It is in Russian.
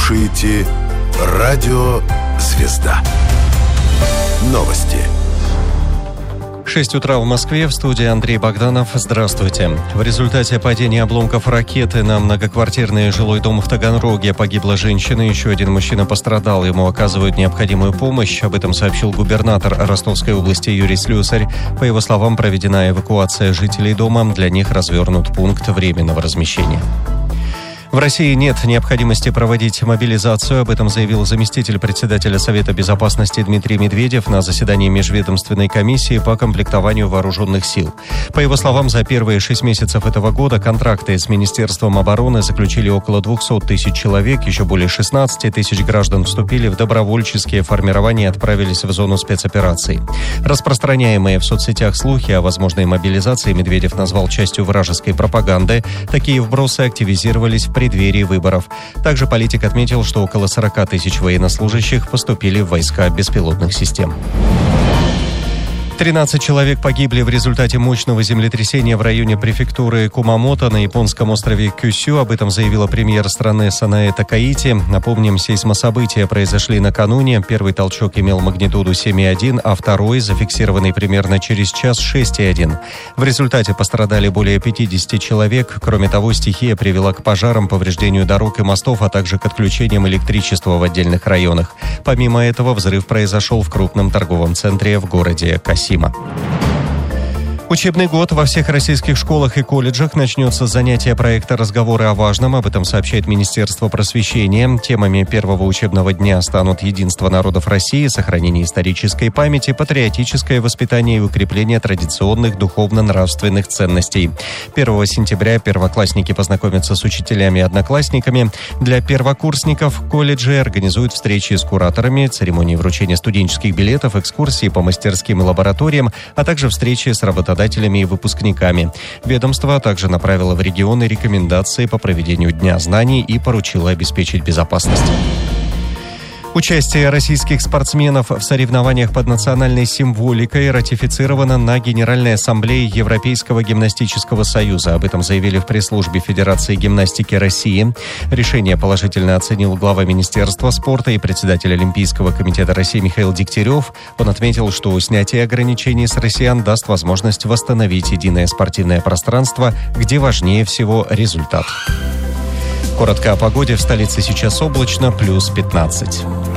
слушаете «Радио Звезда». Новости. 6 утра в Москве, в студии Андрей Богданов. Здравствуйте. В результате падения обломков ракеты на многоквартирный жилой дом в Таганроге погибла женщина, еще один мужчина пострадал. Ему оказывают необходимую помощь. Об этом сообщил губернатор Ростовской области Юрий Слюсарь. По его словам, проведена эвакуация жителей дома. Для них развернут пункт временного размещения. В России нет необходимости проводить мобилизацию. Об этом заявил заместитель председателя Совета безопасности Дмитрий Медведев на заседании Межведомственной комиссии по комплектованию вооруженных сил. По его словам, за первые 6 месяцев этого года контракты с Министерством обороны заключили около 200 тысяч человек. Еще более 16 тысяч граждан вступили в добровольческие формирования и отправились в зону спецопераций. Распространяемые в соцсетях слухи о возможной мобилизации Медведев назвал частью вражеской пропаганды. Такие вбросы активизировались в преддверии выборов. Также политик отметил, что около 40 тысяч военнослужащих поступили в войска беспилотных систем. 13 человек погибли в результате мощного землетрясения в районе префектуры Кумамото на японском острове Кюсю. Об этом заявила премьер страны Санае Такаити. Напомним, сейсмособытия произошли накануне. Первый толчок имел магнитуду 7,1, а второй, зафиксированный примерно через час, 6,1. В результате пострадали более 50 человек. Кроме того, стихия привела к пожарам, повреждению дорог и мостов, а также к отключениям электричества в отдельных районах. Помимо этого, взрыв произошел в крупном торговом центре в городе Касима. Учебный год во всех российских школах и колледжах начнется с занятия проекта «Разговоры о важном». Об этом сообщает Министерство просвещения. Темами первого учебного дня станут единство народов России, сохранение исторической памяти, патриотическое воспитание и укрепление традиционных духовно-нравственных ценностей. 1 сентября первоклассники познакомятся с учителями и одноклассниками. Для первокурсников колледжи организуют встречи с кураторами, церемонии вручения студенческих билетов, экскурсии по мастерским и лабораториям, а также встречи с работодателями и выпускниками. Ведомство также направило в регионы рекомендации по проведению Дня знаний и поручило обеспечить безопасность. Участие российских спортсменов в соревнованиях под национальной символикой ратифицировано на Генеральной ассамблее Европейского гимнастического союза. Об этом заявили в пресс-службе Федерации гимнастики России. Решение положительно оценил глава Министерства спорта и председатель Олимпийского комитета России Михаил Дегтярев. Он отметил, что снятие ограничений с россиян даст возможность восстановить единое спортивное пространство, где важнее всего результат. Коротко о погоде. В столице сейчас облачно, плюс 15.